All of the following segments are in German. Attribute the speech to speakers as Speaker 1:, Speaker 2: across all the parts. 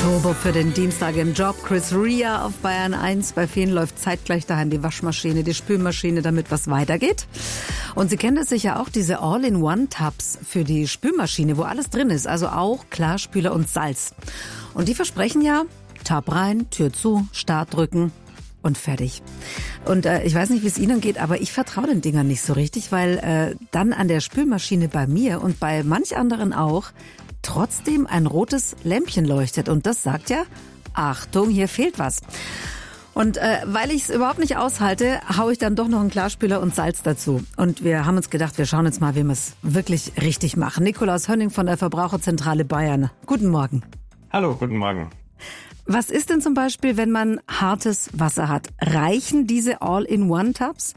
Speaker 1: Turbo für den Dienstag im Job. Chris Rea auf Bayern 1. Bei vielen läuft zeitgleich daheim die Waschmaschine, die Spülmaschine, damit was weitergeht. Und Sie kennen das sicher auch, diese All-in-One-Tabs für die Spülmaschine, wo alles drin ist, also auch Klarspüler und Salz. Und die versprechen ja, Tab rein, Tür zu, Start drücken und fertig. Und ich weiß nicht, wie es Ihnen geht, aber ich vertraue den Dingern nicht so richtig, weil dann an der Spülmaschine bei mir und bei manch anderen auch trotzdem ein rotes Lämpchen leuchtet. Und das sagt ja, Achtung, hier fehlt was. Und weil ich es überhaupt nicht aushalte, haue ich dann doch noch einen Klarspüler und Salz dazu. Und wir haben uns gedacht, wir schauen jetzt mal, wie wir es wirklich richtig machen. Nikolaus Hönning von der Verbraucherzentrale Bayern. Guten Morgen.
Speaker 2: Hallo, guten Morgen.
Speaker 1: Was ist denn zum Beispiel, wenn man hartes Wasser hat? Reichen diese All-in-One-Tabs?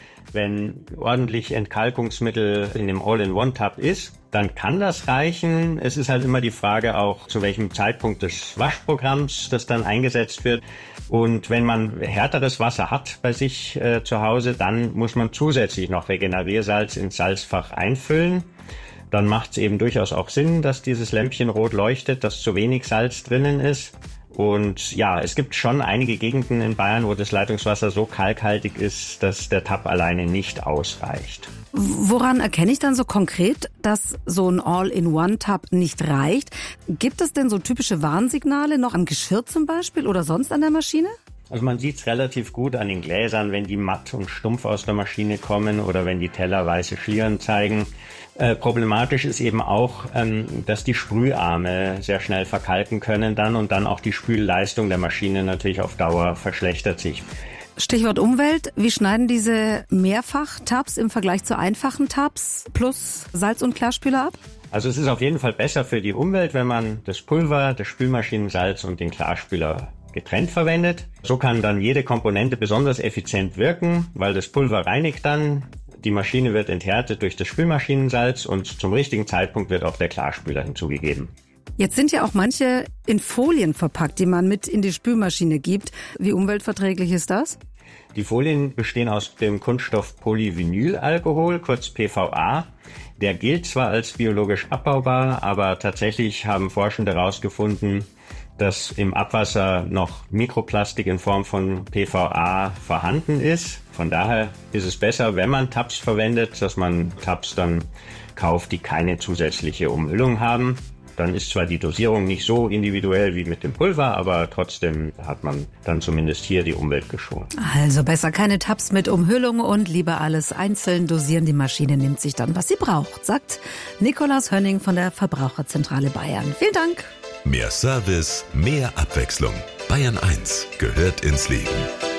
Speaker 2: Wenn ordentlich Entkalkungsmittel in dem All-in-One-Tab ist, dann kann das reichen. Es ist halt immer die Frage auch, zu welchem Zeitpunkt des Waschprogramms das dann eingesetzt wird. Und wenn man härteres Wasser hat bei sich zu Hause, dann muss man zusätzlich noch Regeneriersalz ins Salzfach einfüllen. Dann macht es eben durchaus auch Sinn, dass dieses Lämpchen rot leuchtet, dass zu wenig Salz drinnen ist. Und ja, es gibt schon einige Gegenden in Bayern, wo das Leitungswasser so kalkhaltig ist, dass der Tab alleine nicht ausreicht.
Speaker 1: Woran erkenne ich dann so konkret, dass so ein All-in-One-Tab nicht reicht? Gibt es denn so typische Warnsignale noch am Geschirr zum Beispiel oder sonst an der Maschine?
Speaker 2: Also man sieht es relativ gut an den Gläsern, wenn die matt und stumpf aus der Maschine kommen oder wenn die Teller weiße Schlieren zeigen. Problematisch ist eben auch, dass die Sprüharme sehr schnell verkalken können dann auch die Spülleistung der Maschine natürlich auf Dauer verschlechtert sich.
Speaker 1: Stichwort Umwelt. Wie schneiden diese Mehrfach-Tabs im Vergleich zu einfachen Tabs plus Salz- und Klarspüler ab?
Speaker 2: Also es ist auf jeden Fall besser für die Umwelt, wenn man das Pulver, das Spülmaschinensalz und den Klarspüler getrennt verwendet. So kann dann jede Komponente besonders effizient wirken, weil das Pulver reinigt dann. Die Maschine wird enthärtet durch das Spülmaschinensalz und zum richtigen Zeitpunkt wird auch der Klarspüler hinzugegeben.
Speaker 1: Jetzt sind ja auch manche in Folien verpackt, die man mit in die Spülmaschine gibt. Wie umweltverträglich ist das?
Speaker 2: Die Folien bestehen aus dem Kunststoff Polyvinylalkohol, kurz PVA. Der gilt zwar als biologisch abbaubar, aber tatsächlich haben Forschende herausgefunden, dass im Abwasser noch Mikroplastik in Form von PVA vorhanden ist. Von daher ist es besser, wenn man Tabs verwendet, dass man Tabs dann kauft, die keine zusätzliche Umhüllung haben. Dann ist zwar die Dosierung nicht so individuell wie mit dem Pulver, aber trotzdem hat man dann zumindest hier die Umwelt geschont.
Speaker 1: Also besser keine Tabs mit Umhüllung und lieber alles einzeln dosieren. Die Maschine nimmt sich dann, was sie braucht, sagt Nikolaus Hönning von der Verbraucherzentrale Bayern. Vielen Dank.
Speaker 3: Mehr Service, mehr Abwechslung. Bayern 1 gehört ins Leben.